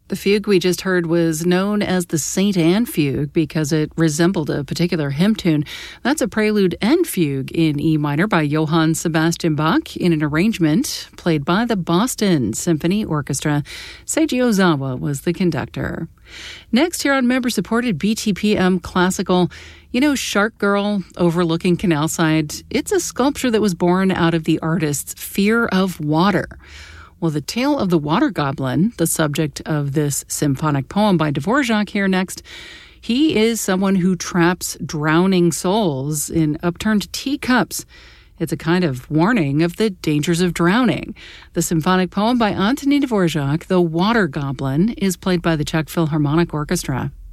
The fugue we just heard was known as the St. Anne Fugue because it resembled a particular hymn tune. That's a prelude and fugue in E minor by Johann Sebastian Bach in an arrangement played by the Boston Symphony Orchestra. Seiji Ozawa was the conductor. Next, here on member-supported BTPM Classical, you know Shark Girl overlooking Canalside? It's a sculpture that was born out of the artist's fear of water. Well, the tale of the water goblin, the subject of this symphonic poem by Dvorak here next, he is someone who traps drowning souls in upturned teacups. It's a kind of warning of the dangers of drowning. The symphonic poem by Antonín Dvorak, The Water Goblin, is played by the Czech Philharmonic Orchestra.